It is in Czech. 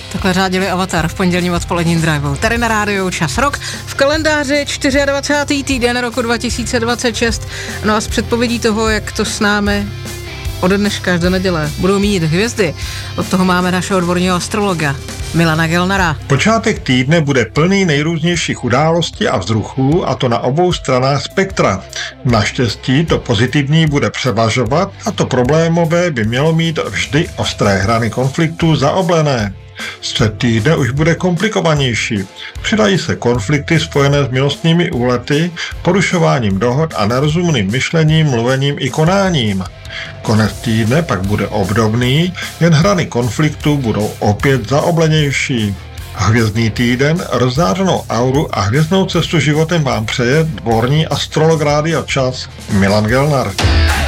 Takhle řádili Avatar v pondělním odpoledním driveu. Tady na rádiu Čas rok. V kalendáři 24. týden roku 2026. No a s předpovědí toho, jak to s námi ode dneška až do neděle budou mít hvězdy. Od toho máme našeho odborného astrologa Milana Gelnara. Počátek týdne bude plný nejrůznějších událostí a vzruchů, a to na obou stranách spektra. Naštěstí to pozitivní bude převažovat a to problémové by mělo mít vždy ostré hrany konfliktů zaoblené. Střed týdne už bude komplikovanější. Přidají se konflikty spojené s milostnými úlety, porušováním dohod a nerozumným myšlením, mluvením i konáním. Konec týdne pak bude obdobný, jen hrany konfliktu budou opět zaoblenější. Hvězdný týden, rozzářenou auru a hvězdnou cestu životem vám přeje dvorní astrolog Rádia Čas Milan Gelnar.